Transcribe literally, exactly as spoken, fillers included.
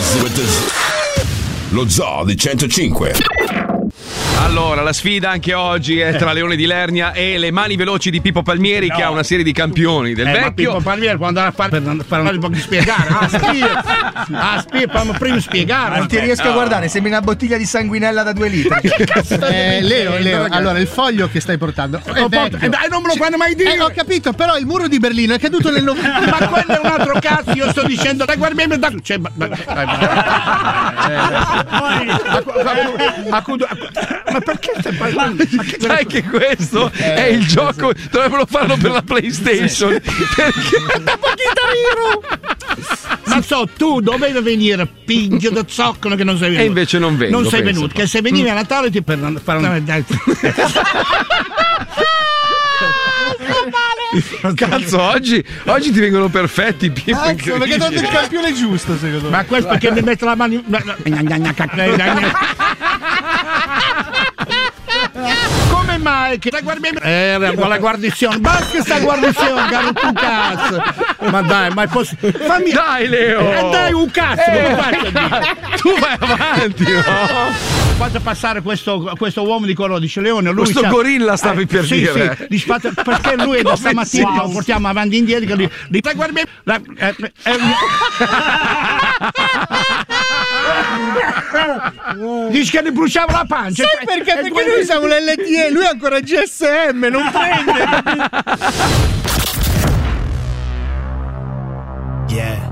with the Z. Lo Zoo di centocinque. Allora, la sfida anche oggi è tra Leone di Lernia e le mani veloci di Pippo Palmieri, no. che ha una serie di campioni del eh, vecchio. Ma Pippo Palmieri quando andava a fare per fare un po' di spiegare. Ah, spia, ah, spia, fammi prima spiegare. Non ti riesco no. a guardare, sembri una bottiglia di sanguinella da due litri. Che cazzo eh, Leo, Leo, allora il foglio che stai portando è vecchio. Eh, dai, non me lo fanno mai dire. Eh, ho capito, però il muro di Berlino è caduto nel novembre. Ma quello è un altro caso, io sto dicendo, dai, guarda da. Cioè, ma, ma, ma perché stai parlando? Sai che questo eh, è il gioco, dovrebbero farlo per la PlayStation. Sì. Perché ma so, tu dovevi venire pingio da zoccolo che non sei venuto. E invece non vengo. Non sei penso. venuto, che se venivi mm. a Natale ti per fare un Cazzo, oggi, oggi ti vengono perfetti, Pippo. Cazzo, perché tanto il campione giusto, secondo me. Ma questo perché mi mette la mano. Come mai che la guardiamo? Eh, la guarnizione, basta sta guarnizione, caro tu cazzo. Ma dai, ma è possibile? Fammi... Dai, Leo! Eh, dai un cazzo, eh, come faccio? Tu vai avanti, no? Faccio passare questo, questo uomo di colore, dice Leone. Lui questo c'ha... gorilla stavi eh, per sì, dire. Sì, sì. Perché lui da stamattina wow. lo portiamo avanti e indietro. Li, li... La guardiamo. La... Eh, eh, dice che gli bruciava la pancia. Sai perché? Perché quello... noi siamo l'L T E, lui è ancora G S M, non prende. Yeah.